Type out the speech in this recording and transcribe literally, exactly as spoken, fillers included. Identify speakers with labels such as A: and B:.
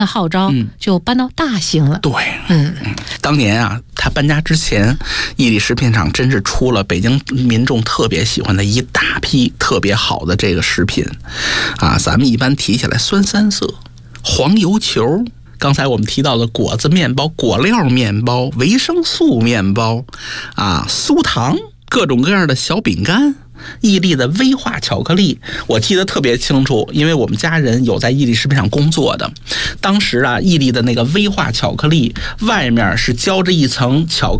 A: 那号召就搬到大兴了。
B: 对，嗯，当年啊，他搬家之前，伊利食品厂真是出了北京民众特别喜欢的一大批特别好的这个食品，啊，咱们一般提起来酸三色、黄油球。刚才我们提到的果子面包、果料面包、维生素面包，啊，酥糖，各种各样的小饼干。伊利的威化巧克力，我记得特别清楚，因为我们家人有在伊利食品厂工作的。当时啊，伊利的那个威化巧克力外面是浇着一层巧克力